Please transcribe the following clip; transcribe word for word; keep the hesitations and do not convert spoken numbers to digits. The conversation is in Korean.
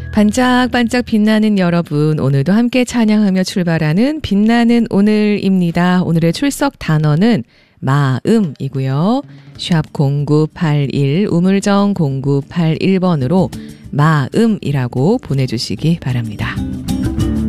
반짝반짝 빛나는 여러분, 오늘도 함께 찬양하며 출발하는 빛나는 오늘입니다. 오늘의 출석 단어는 마음이고요. 샵 공구팔일, 우물정 공구팔일 번으로 마음이라고 보내주시기 바랍니다.